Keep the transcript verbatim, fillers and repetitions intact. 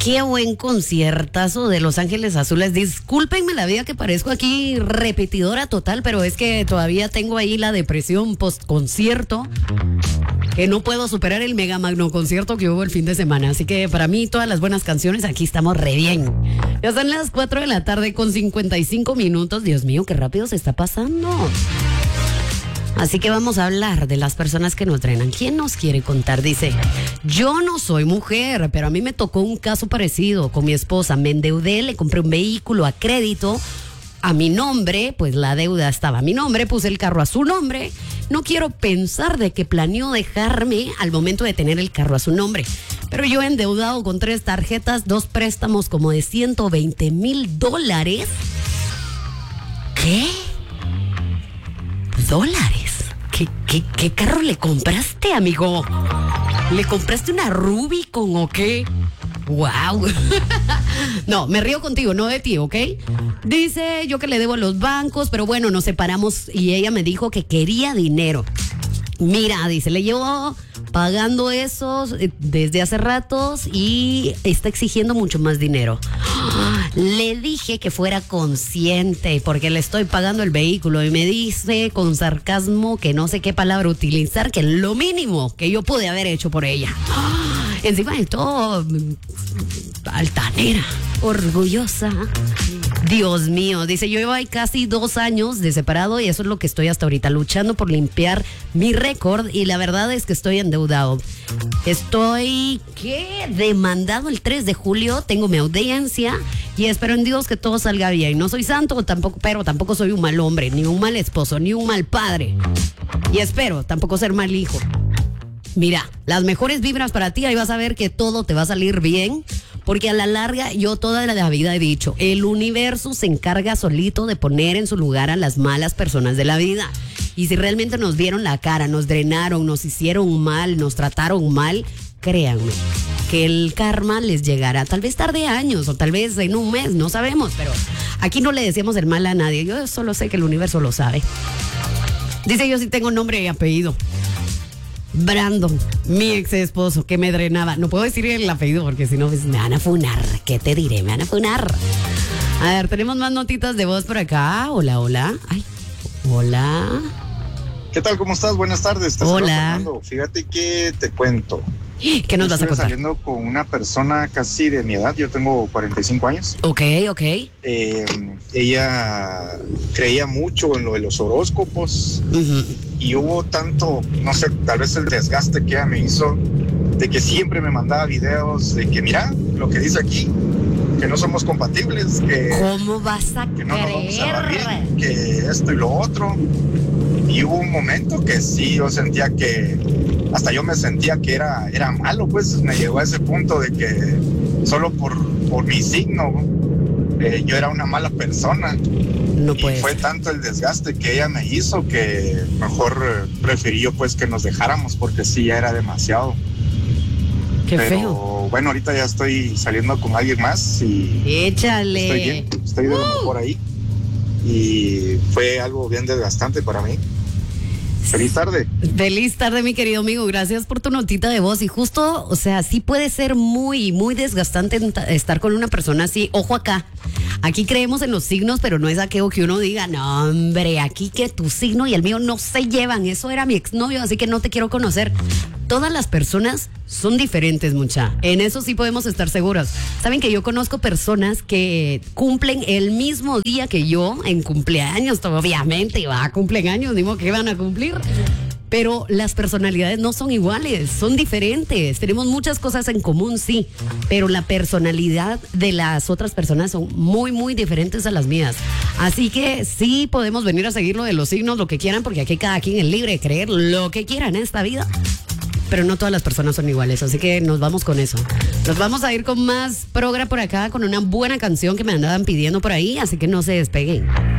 Qué buen conciertazo de Los Ángeles Azules. Discúlpenme la vida que parezco aquí repetidora total, pero es que todavía tengo ahí la depresión post-concierto, que no puedo superar el mega magno concierto que hubo el fin de semana. Así que para mí todas las buenas canciones, aquí estamos re bien. Ya son las cuatro de la tarde con cincuenta y cinco minutos. Dios mío, qué rápido se está pasando. Así que vamos a hablar de las personas que nos drenan. ¿Quién nos quiere contar? Dice, yo no soy mujer, pero a mí me tocó un caso parecido con mi esposa. Me endeudé, le compré un vehículo a crédito a mi nombre, pues la deuda estaba a mi nombre, puse el carro a su nombre. No quiero pensar de que planeó dejarme al momento de tener el carro a su nombre. Pero yo he endeudado con tres tarjetas, dos préstamos como de ciento veinte mil dólares. ¿Qué? ¿Dólares? ¿Qué, qué, ¿Qué carro le compraste, amigo? ¿Le compraste una Rubicon o qué? ¡Wow! No, me río contigo, no de ti, ¿ok? Dice yo que le debo a los bancos, pero bueno, nos separamos y ella me dijo que quería dinero. Mira, dice, le llevo pagando esos desde hace ratos y está exigiendo mucho más dinero. Le dije que fuera consciente porque le estoy pagando el vehículo y me dice con sarcasmo que no sé qué palabra utilizar, que lo mínimo que yo pude haber hecho por ella. Encima de todo, altanera, orgullosa. Dios mío, dice, yo llevo ahí casi dos años de separado y eso es lo que estoy hasta ahorita, luchando por limpiar mi récord y la verdad es que estoy endeudado. Estoy, ¿qué? Demandado el tres de julio, tengo mi audiencia y espero en Dios que todo salga bien. No soy santo, tampoco, pero tampoco soy un mal hombre, ni un mal esposo, ni un mal padre. Y espero tampoco ser mal hijo. Mira, las mejores vibras para ti, ahí vas a ver que todo te va a salir bien, porque a la larga yo toda la vida he dicho, el universo se encarga solito de poner en su lugar a las malas personas de la vida. Y si realmente nos dieron la cara, nos drenaron, nos hicieron mal, nos trataron mal, créanme que el karma les llegará, tal vez tarde años o tal vez en un mes, no sabemos, pero aquí no le decíamos el mal a nadie, yo solo sé que el universo lo sabe. Dice, yo sí tengo nombre y apellido. Brandon, mi ex esposo que me drenaba. No puedo decir el apellido porque si no pues, me van a funar. ¿Qué te diré? Me van a funar. A ver, tenemos más notitas de voz por acá. Hola, hola. Ay, hola. ¿Qué tal? ¿Cómo estás? Buenas tardes. Te Hola. Fíjate que te cuento. ¿Qué nos vas a contar? Estoy saliendo con una persona casi de mi edad. Yo tengo cuarenta y cinco años. Ok, ok. Eh, ella creía mucho en lo de los horóscopos. Uh-huh. Y hubo tanto, no sé, tal vez el desgaste que ella me hizo, de que siempre me mandaba videos de que mira lo que dice aquí, que no somos compatibles, que ¿cómo vas a que creer? no nos vamos a llevar bien, que esto y lo otro. Y hubo un momento que sí, yo sentía que, hasta yo me sentía que era, era malo, pues me llegó a ese punto de que solo por, por mi signo, eh, yo era una mala persona. No y puede fue ser. tanto el desgaste que ella me hizo que mejor eh, preferí yo pues que nos dejáramos porque sí, ya era demasiado. Qué Pero feo. bueno, ahorita ya estoy saliendo con alguien más y Échale. estoy bien, estoy de lo Uh. mejor ahí. Y fue algo bien desgastante para mí. Feliz tarde. Feliz tarde, mi querido amigo. Gracias por tu notita de voz. Y justo, o sea, sí puede ser muy, muy desgastante estar con una persona así. Ojo acá. Aquí creemos en los signos, pero no es aquello que uno diga, no, hombre, aquí que tu signo y el mío no se llevan. Eso era mi exnovio, así que no te quiero conocer. Todas las personas son diferentes, mucha. En eso sí podemos estar seguros. Saben que yo conozco personas que cumplen el mismo día que yo en cumpleaños, obviamente, va, cumplen años, ni modo que van a cumplir. Pero las personalidades no son iguales, son diferentes. Tenemos muchas cosas en común, sí, pero la personalidad de las otras personas son muy, muy diferentes a las mías. Así que sí podemos venir a seguir lo de los signos, lo que quieran, porque aquí cada quien es libre de creer lo que quieran en esta vida. Pero no todas las personas son iguales, así que nos vamos con eso. Nos vamos a ir con más progra por acá, con una buena canción que me andaban pidiendo por ahí, así que no se despeguen.